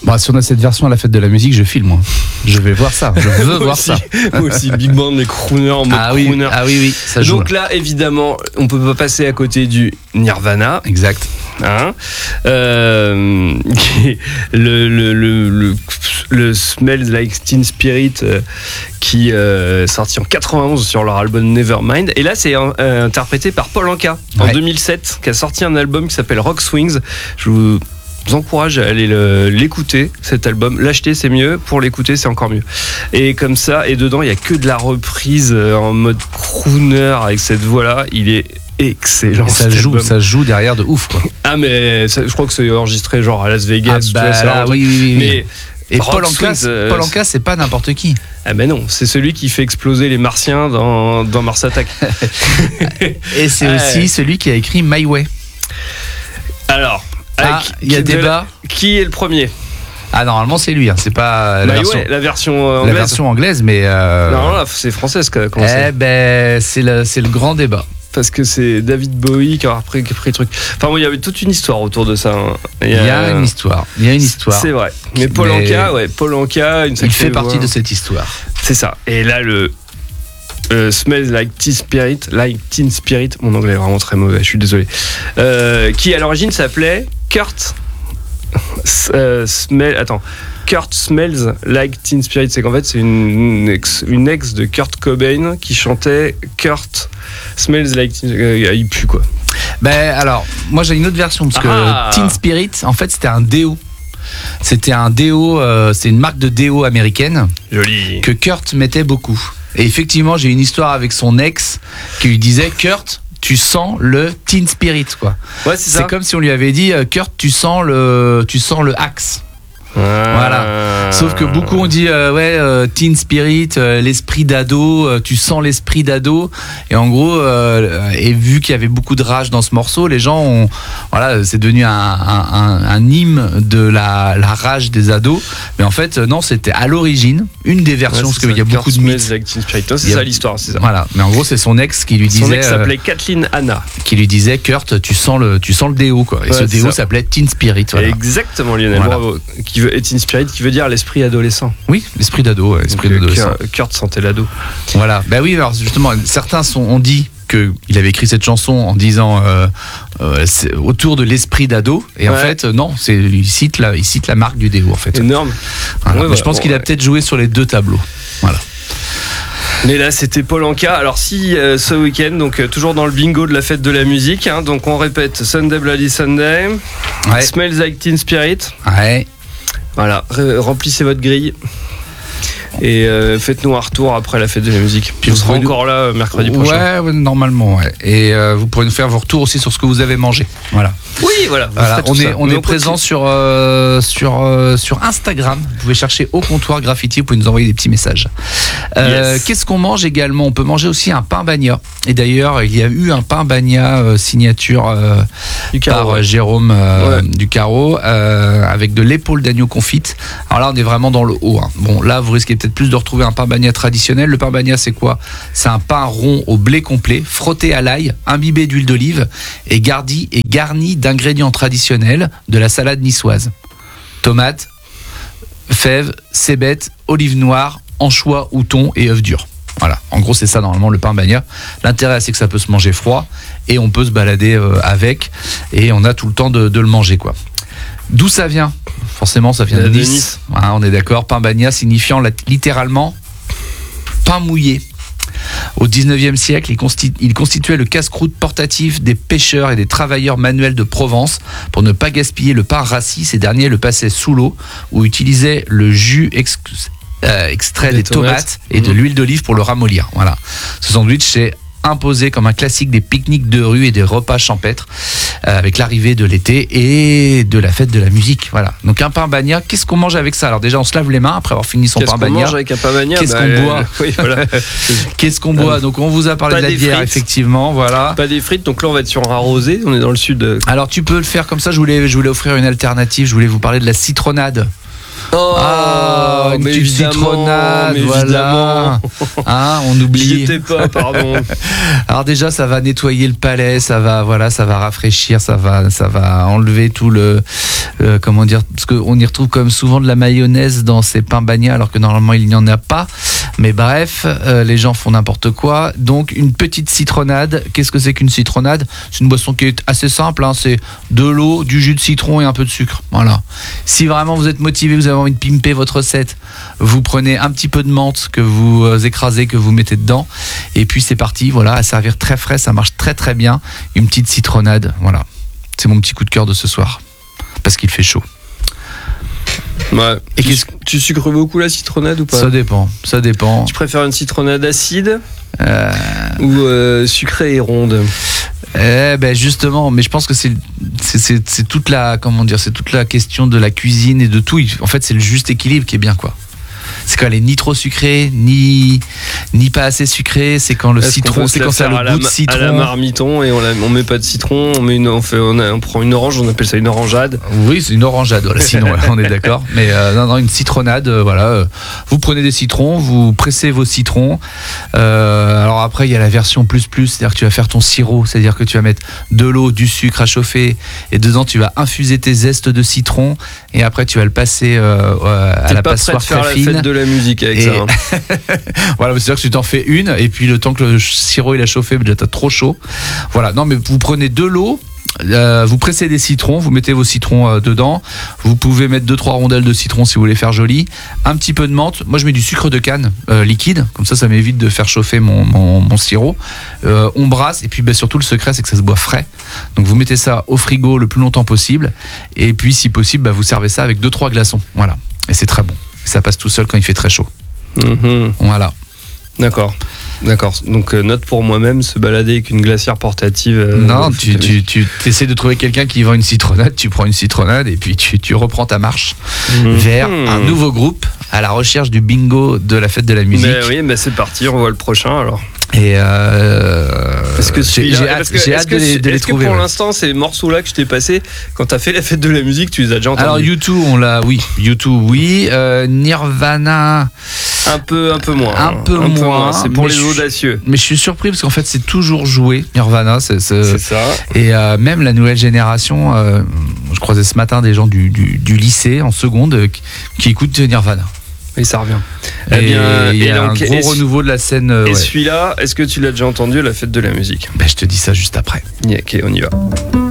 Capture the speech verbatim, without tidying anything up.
Bah, si on a cette version à la fête de la musique, je filme, moi. Je vais voir ça. Je veux voir aussi, ça. Moi aussi, Big Band, les crooners en mode ah oui, crooner. Ah oui, oui, ça joue. Donc là, évidemment, on peut pas passer à côté du Nirvana. Exact. Hein euh, le, le, le, le, le Smells Like Teen Spirit euh, qui euh, est sorti en quatre-vingt-onze sur leur album Nevermind. Et là, c'est euh, interprété par Paul Anka en ouais. deux mille sept, qui a sorti un album qui s'appelle Rock Swings. Je vous Je vous encourage à aller le, l'écouter, cet album. L'acheter, c'est mieux. Pour l'écouter, c'est encore mieux. Et comme ça, et dedans, il n'y a que de la reprise en mode crooner avec cette voix-là. Il est excellent. Ça joue, ça joue derrière de ouf, quoi. Ah, mais ça, je crois que c'est enregistré genre à Las Vegas. Ah, bah, tu vois, là, oui, oui, oui. Mais et Paul Anka, euh, Paul Anka, c'est pas n'importe qui. Ah ben non, c'est celui qui fait exploser les Martiens dans, dans Mars Attack. Et c'est ah, aussi ouais. celui qui a écrit My Way. Alors, ah, il y a débat. La... Qui est le premier ? Ah, normalement c'est lui, hein. C'est pas la My version, Way, la version anglaise. La version anglaise, mais euh... non, là, c'est française. Comment eh c'est ben, c'est le, c'est le grand débat. Parce que c'est David Bowie qui a repris, qui a pris le truc. Enfin, bon, il y avait toute une histoire autour de ça. Hein. Il y a, y a une histoire. Il y a une histoire. C'est vrai. Mais Paul mais... Anka, ouais, Paul Anka, une il fait partie voix. de cette histoire. C'est ça. Et là, le euh, Smells Like Teen Spirit, Like Teen Spirit, mon anglais est vraiment très mauvais. Je suis désolé. Euh, qui à l'origine s'appelait Kurt. Euh, smell, attends. Kurt Smells Like Teen Spirit, c'est qu'en fait c'est une ex, une ex de Kurt Cobain qui chantait Kurt Smells Like Teen Spirit. Euh, il pue quoi. Ben alors, moi j'ai une autre version parce ah. que Teen Spirit, en fait c'était un déo. C'était un déo, euh, c'est une marque de déo américaine. Joli. Que Kurt mettait beaucoup. Et effectivement, j'ai une histoire avec son ex qui lui disait Kurt, tu sens le Teen Spirit quoi. Ouais, c'est ça. C'est comme si on lui avait dit Kurt, tu sens le, tu sens le Axe. Ah. Voilà. Sauf que beaucoup ont dit euh, ouais euh, Teen Spirit, euh, l'esprit d'ado, euh, tu sens l'esprit d'ado. Et en gros, euh, et vu qu'il y avait beaucoup de rage dans ce morceau, les gens ont voilà, c'est devenu un, un, un, un hymne de la, la rage des ados. Mais en fait, non, c'était à l'origine une des versions ouais, parce qu'il y a Kurt beaucoup de mythes. Like Teen Spirit. Non, c'est ça l'histoire, c'est ça. Voilà. Mais en gros, c'est son ex qui lui son disait. Son ex s'appelait euh, Kathleen Hanna. Qui lui disait Kurt, tu sens le, tu sens le déo quoi. Et ouais, ce déo s'appelait Teen Spirit. Voilà. Exactement, Lionel. Voilà. Bravo. Qui veut, et Teen Spirit, qui veut dire l'esprit adolescent. Oui, l'esprit d'ado. Ouais, l'esprit Donc, d'adolescent. Kurt sentait l'ado. Voilà. Ben oui, alors justement, certains sont, ont dit qu'il avait écrit cette chanson en disant euh, euh, c'est autour de l'esprit d'ado. Et ouais. en fait, non, c'est, il, cite la, il cite la marque du déo en fait. Énorme. Voilà. Ouais, Mais ouais, je pense bon, qu'il ouais. a peut-être joué sur les deux tableaux. Voilà. Mais là, c'était Paul Anka. Alors, si euh, ce week-end, donc euh, toujours dans le bingo de la fête de la musique, hein, donc on répète Sunday Bloody Sunday, ouais. Smells Like Teen Spirit. Ouais. Voilà, R- remplissez votre grille. Et euh, faites-nous un retour après la fête de la musique. Puis on sera encore là euh, mercredi prochain. Ouais, normalement, ouais. Et euh, vous pourrez nous faire vos retours aussi sur ce que vous avez mangé. Voilà. Oui, voilà. voilà. On est, on est présent sur, euh, sur, euh, sur Instagram. Vous pouvez chercher Au Comptoir Graffiti. Vous pouvez nous envoyer des petits messages. Euh, yes. Qu'est-ce qu'on mange également ? On peut manger aussi un pain bagna. Et d'ailleurs, il y a eu un pain bagna euh, signature euh, du par euh, Jérôme euh, ouais. Ducaro euh, avec de l'épaule d'agneau confite. Alors là, on est vraiment dans le haut. Hein. Bon, là, vous risquez peut-être plus de retrouver un pain bagna traditionnel. Le pain bagna, c'est quoi ? C'est un pain rond au blé complet, frotté à l'ail, imbibé d'huile d'olive et garni, et garni d'ingrédients traditionnels de la salade niçoise. Tomates, fèves, cébettes, olives noires, anchois ou thon et œufs durs. Voilà, en gros c'est ça normalement le pain bagna. L'intérêt c'est que ça peut se manger froid et on peut se balader euh, avec et on a tout le temps de, de le manger quoi. D'où ça vient ? Forcément ça vient de, de Nice, Nice. Voilà, on est d'accord, pain bagna signifiant littéralement pain mouillé. Au dix-neuvième siècle, il, constitu- il constituait le casse-croûte portatif des pêcheurs et des travailleurs manuels de Provence. Pour ne pas gaspiller le pain rassis, ces derniers le passaient sous l'eau ou utilisaient le jus ex- euh, extrait des, des tomates, tomates et mmh. de l'huile d'olive pour le ramollir. Voilà. Ce sandwich, c'est imposé comme un classique des pique-niques de rue et des repas champêtres euh, avec l'arrivée de l'été et de la fête de la musique. Voilà. Donc un pain bagna, qu'est-ce qu'on mange avec ça ? Alors déjà on se lave les mains après avoir fini son qu'est-ce pain bagna. Qu'est-ce qu'on mange avec un pain bagna ? Qu'est-ce bah, qu'on euh, boit ? Oui, voilà. Qu'est-ce qu'on boit ? Donc on vous a parlé pas de la bière frites. Effectivement, voilà. Pas des frites, donc là on va être sur un rosé, on est dans le sud. Alors tu peux le faire comme ça, je voulais, je voulais offrir une alternative, je voulais vous parler de la citronnade. Oh, Ah, une mais petite évidemment, citronnade, mais voilà. Hein, on J'y oublie. étais pas, pardon. Alors déjà, ça va nettoyer le palais, ça va, voilà, ça va rafraîchir, ça va, ça va enlever tout le, euh, comment dire, parce qu'on y retrouve comme souvent de la mayonnaise dans ces pains bagnats, alors que normalement il n'y en a pas. Mais bref, euh, les gens font n'importe quoi. Donc une petite citronnade. Qu'est-ce que c'est qu'une citronnade? C'est une boisson qui est assez simple. Hein, c'est de l'eau, du jus de citron et un peu de sucre. Voilà. Si vraiment vous êtes motivé, vous avez envie de pimper votre recette, vous prenez un petit peu de menthe que vous euh, écrasez, que vous mettez dedans, et puis c'est parti. Voilà, à servir très frais, ça marche très très bien. Une petite citronnade. Voilà. C'est mon petit coup de cœur de ce soir parce qu'il fait chaud. Ouais. Et tu, qu'est-ce- tu sucres beaucoup la citronnade ou pas? Ça dépend. Ça dépend. Tu préfères une citronnade acide Euh, ou euh, sucrée et ronde? Eh ben justement, mais je pense que c'est c'est c'est c'est toute la comment dire, c'est toute la question de la cuisine et de tout. En fait, c'est le juste équilibre qui est bien, quoi. C'est quand elle est ni trop sucrée, ni ni pas assez sucrée. C'est quand le Est-ce qu'on citron, peut se c'est la quand ça a faire le à la goût de ma- À la citron. marmiton et on, la, on met pas de citron, on, met une, on, fait, on, a- on prend une orange, on appelle ça une orangeade. Oui, c'est une orangeade, voilà, sinon ouais, on est d'accord. Mais euh, non, non, une citronnade, euh, voilà. euh, vous prenez des citrons, vous pressez vos citrons. Euh, alors après, il y a la version plus plus, c'est-à-dire que tu vas faire ton sirop, c'est-à-dire que tu vas mettre de l'eau, du sucre à chauffer, et dedans tu vas infuser tes zestes de citron, et après tu vas le passer euh, euh, à T'es la pas prêt passoire de faire très la fine. fête de la musique avec Et- ça. hein. Voilà, c'est-à-dire que tu t'en fais une, et puis le temps que le sirop il a chauffé, déjà t'as trop chaud. Voilà, non mais vous prenez de l'eau. Euh, vous pressez des citrons, vous mettez vos citrons euh, dedans. Vous pouvez mettre deux trois rondelles de citron si vous voulez faire joli. Un petit peu de menthe. Moi, je mets du sucre de canne euh, liquide, comme ça, ça m'évite de faire chauffer mon, mon, mon sirop. Euh, on brasse et puis bah, surtout le secret, c'est que ça se boit frais. Donc vous mettez ça au frigo le plus longtemps possible. Et puis, si possible, bah, vous servez ça avec deux trois glaçons. Voilà, et c'est très bon. Ça passe tout seul quand il fait très chaud. Mhm. Voilà. D'accord. D'accord. Donc, euh, note pour moi-même, se balader avec une glacière portative. euh, non, au tu, foot. tu, tu essaies de trouver quelqu'un qui vend une citronnade, tu prends une citronnade et puis tu, tu reprends ta marche Mhm. vers un nouveau groupe à la recherche du bingo de la fête de la musique. Mais oui, mais c'est parti, on voit le prochain alors. Et euh, Est-ce que j'ai celui-là- j'ai hâte, parce que- j'ai est-ce hâte que de les, c'est- de les est-ce que trouver. pour ouais. l'instant, ces morceaux-là que je t'ai passés, quand t'as fait la fête de la musique, tu les as déjà entendus? Alors U deux, on l'a, oui, U deux, oui. Euh, Nirvana, Un peu, un peu moins. Un hein. peu moins, C'est pour mais les je- audacieux. mais je suis surpris parce qu'en fait c'est toujours joué Nirvana. C'est, c'est- C'est ça. Et euh, même la nouvelle génération, euh, je croisais ce matin des gens du, du, du lycée en seconde euh, qui, qui écoutent Nirvana. Et ça revient. Et Eh bien, il y et a donc, un et gros ce- renouveau de la scène. euh, Et ouais. celui-là, est-ce que tu l'as déjà entendu à la fête de la musique? Ben, je te dis ça juste après. Ok, on y va.